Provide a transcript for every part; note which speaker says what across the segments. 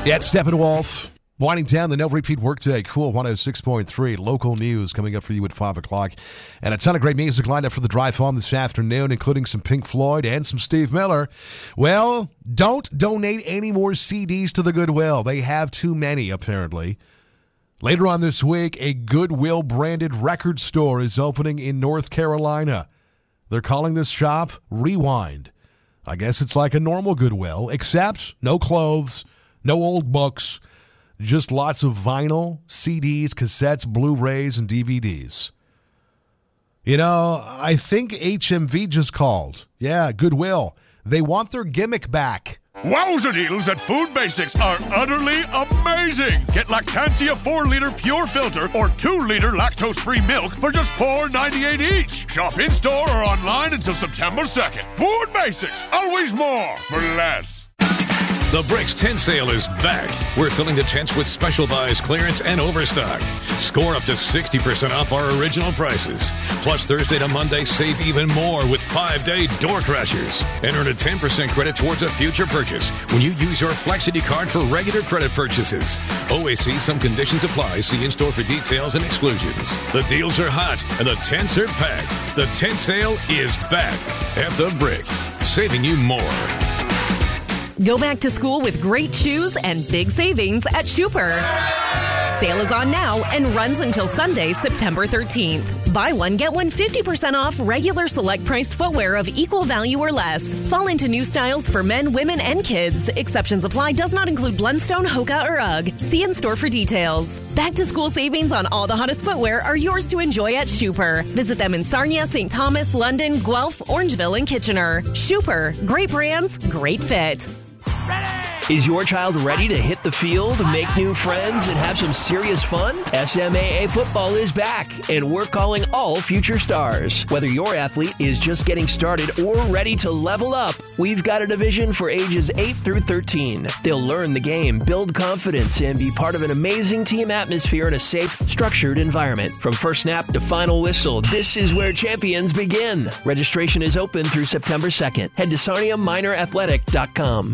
Speaker 1: Yeah, it's Steppenwolf. Winding down the no repeat workday. Cool 106.3. Local news coming up for you at 5 o'clock. And a ton of great music lined up for the drive home this afternoon, including some Pink Floyd and some Steve Miller. Well, don't donate any more CDs to the Goodwill. They have too many, apparently. Later on this week, a Goodwill branded record store is opening in North Carolina. They're calling this shop Rewind. I guess it's like a normal Goodwill, except no clothes, no old books, just lots of vinyl, CDs, cassettes, Blu-rays, and DVDs. You know, I think HMV just called. Yeah, Goodwill. They want their gimmick back.
Speaker 2: Wowza deals at Food Basics are utterly amazing. Get Lactancia 4-liter pure filter or 2-liter lactose-free milk for just $4.98 each. Shop in-store or online until September 2nd. Food Basics, always more for less.
Speaker 3: The Bricks tent sale is back. We're filling the tents with special buys, clearance, and overstock. Score up to 60% off our original prices. Plus, Thursday to Monday, save even more with 5-day door crashers. And earn a 10% credit towards a future purchase when you use your Flexity card for regular credit purchases. Always see some conditions apply. See in-store for details and exclusions. The deals are hot and the tents are packed. The tent sale is back at The Brick, saving you more.
Speaker 4: Go back to school with great shoes and big savings at Schuper. Sale is on now and runs until Sunday, September 13th. Buy one, get one 50% off regular select priced footwear of equal value or less. Fall into new styles for men, women, and kids. Exceptions apply. Does not include Blundstone, Hoka, or UGG. See in store for details. Back to school savings on all the hottest footwear are yours to enjoy at Schuper. Visit them in Sarnia, St. Thomas, London, Guelph, Orangeville, and Kitchener. Schuper. Great brands, great fit.
Speaker 5: Is your child ready to hit the field, make new friends, and have some serious fun? SMAA football is back, and we're calling all future stars. Whether your athlete is just getting started or ready to level up, we've got a division for ages 8 through 13. They'll learn the game, build confidence, and be part of an amazing team atmosphere in a safe, structured environment. From first snap to final whistle, this is where champions begin. Registration is open through September 2nd. Head to SarniaMinorAthletic.com.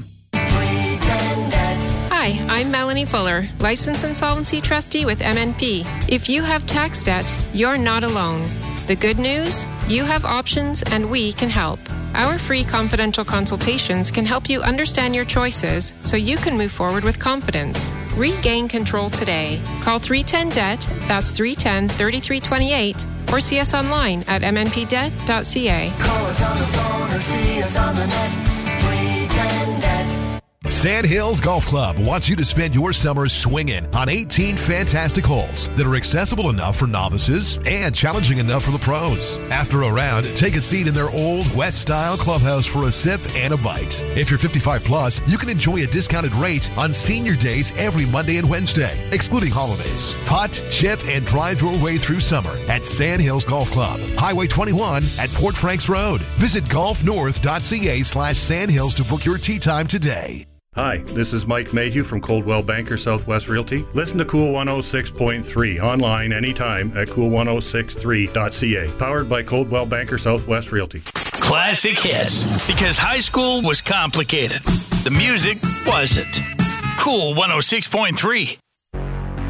Speaker 6: Hi, I'm Melanie Fuller, Licensed Insolvency Trustee with MNP. If you have tax debt, you're not alone. The good news? You have options and we can help. Our free confidential consultations can help you understand your choices so you can move forward with confidence. Regain control today. Call 310-DEBT, that's 310-3328, or see us online at mnpdebt.ca.
Speaker 7: Call us on the phone or see us on the net. 310-DEBT.
Speaker 1: Sand Hills Golf Club wants you to spend your summer swinging on 18 fantastic holes that are accessible enough for novices and challenging enough for the pros. After a round, take a seat in their old West-style clubhouse for a sip and a bite. If you're 55 plus, you can enjoy a discounted rate on senior days every Monday and Wednesday, excluding holidays. Putt, chip, and drive your way through summer at Sand Hills Golf Club, Highway 21 at Port Franks Road. Visit golfnorth.ca/sandhills to book your tee time today.
Speaker 8: Hi, this is Mike Mayhew from Coldwell Banker Southwest Realty. Listen to Cool 106.3 online anytime at cool1063.ca. Powered by Coldwell Banker Southwest Realty.
Speaker 9: Classic hits, because high school was complicated. The music wasn't. Cool 106.3.